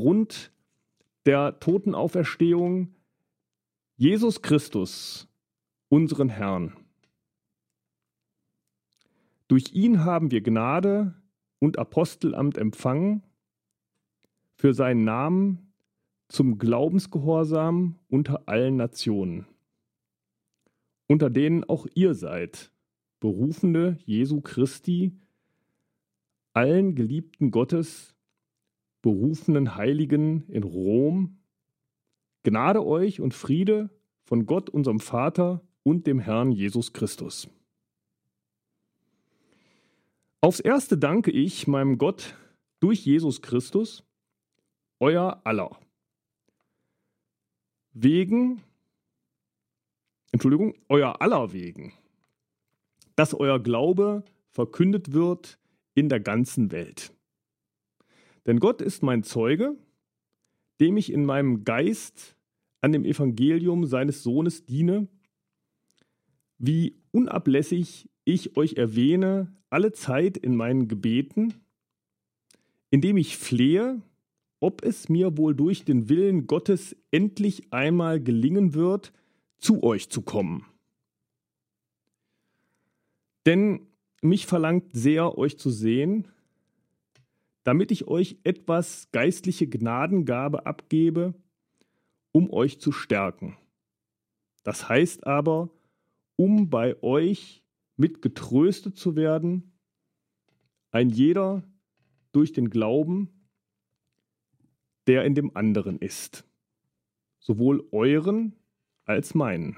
Grund der Totenauferstehung Jesus Christus, unseren Herrn. Durch ihn haben wir Gnade und Apostelamt empfangen, für seinen Namen zum Glaubensgehorsam unter allen Nationen, unter denen auch ihr seid, Berufene Jesu Christi, allen Geliebten Gottes, berufenen Heiligen in Rom, Gnade euch und Friede von Gott, unserem Vater und dem Herrn Jesus Christus. Aufs Erste danke ich meinem Gott durch Jesus Christus, euer aller wegen, dass euer Glaube verkündet wird in der ganzen Welt. Denn Gott ist mein Zeuge, dem ich in meinem Geist an dem Evangelium seines Sohnes diene, wie unablässig ich euch erwähne, alle Zeit in meinen Gebeten, indem ich flehe, ob es mir wohl durch den Willen Gottes endlich einmal gelingen wird, zu euch zu kommen. Denn mich verlangt sehr, euch zu sehen, damit ich euch etwas geistliche Gnadengabe abgebe, um euch zu stärken. Das heißt aber, um bei euch mit getröstet zu werden, ein jeder durch den Glauben, der in dem anderen ist, sowohl euren als meinen.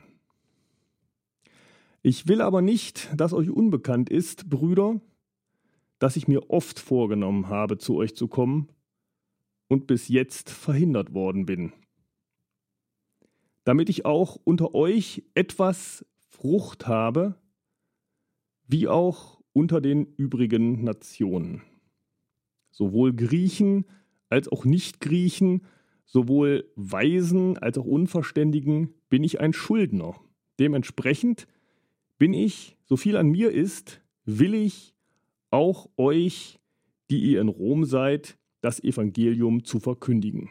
Ich will aber nicht, dass euch unbekannt ist, Brüder, dass ich mir oft vorgenommen habe, zu euch zu kommen und bis jetzt verhindert worden bin, damit ich auch unter euch etwas Frucht habe, wie auch unter den übrigen Nationen. Sowohl Griechen als auch Nicht-Griechen, sowohl Weisen als auch Unverständigen bin ich ein Schuldner. Dementsprechend bin ich, so viel an mir ist, willig, auch euch, die ihr in Rom seid, das Evangelium zu verkündigen.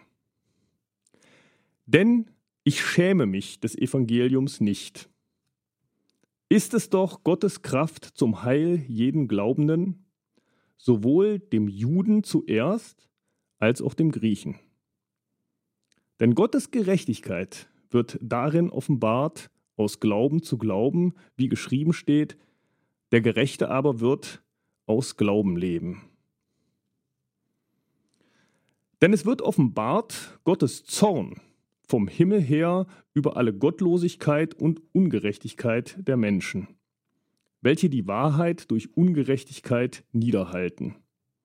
Denn ich schäme mich des Evangeliums nicht. Ist es doch Gottes Kraft zum Heil jeden Glaubenden, sowohl dem Juden zuerst als auch dem Griechen. Denn Gottes Gerechtigkeit wird darin offenbart, aus Glauben zu Glauben, wie geschrieben steht, der Gerechte aber wird aus Glauben leben. Denn es wird offenbart Gottes Zorn vom Himmel her über alle Gottlosigkeit und Ungerechtigkeit der Menschen, welche die Wahrheit durch Ungerechtigkeit niederhalten.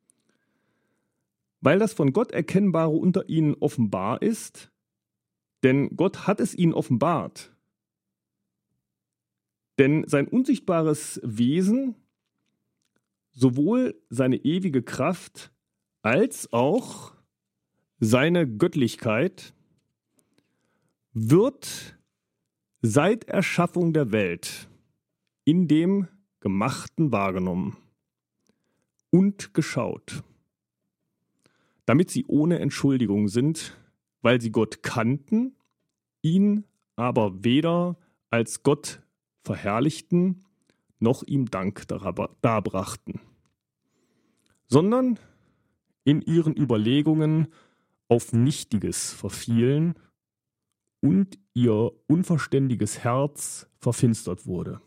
Weil das von Gott Erkennbare unter ihnen offenbar ist, denn Gott hat es ihnen offenbart. Denn sein unsichtbares Wesen, sowohl seine ewige Kraft als auch seine Göttlichkeit, wird seit Erschaffung der Welt in dem Gemachten wahrgenommen und geschaut, damit sie ohne Entschuldigung sind, weil sie Gott kannten, ihn aber weder als Gott verherrlichten, noch ihm Dank darbrachten, sondern in ihren Überlegungen auf Nichtiges verfielen und ihr unverständiges Herz verfinstert wurde.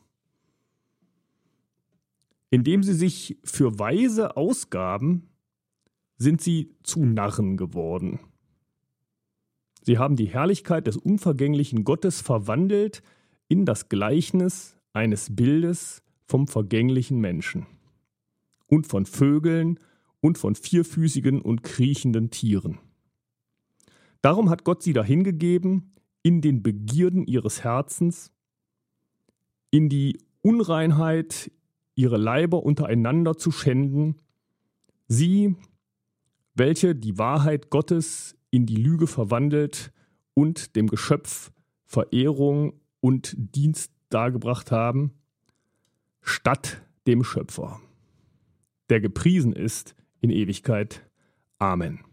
Indem sie sich für Weise ausgaben, sind sie zu Narren geworden. Sie haben die Herrlichkeit des unvergänglichen Gottes verwandelt in das Gleichnis eines Bildes vom vergänglichen Menschen und von Vögeln und von vierfüßigen und kriechenden Tieren. Darum hat Gott sie dahingegeben, in den Begierden ihres Herzens, in die Unreinheit, ihre Leiber untereinander zu schänden, sie, welche die Wahrheit Gottes in die Lüge verwandelt und dem Geschöpf Verehrung und Dienst dargebracht haben, statt dem Schöpfer, der gepriesen ist in Ewigkeit. Amen.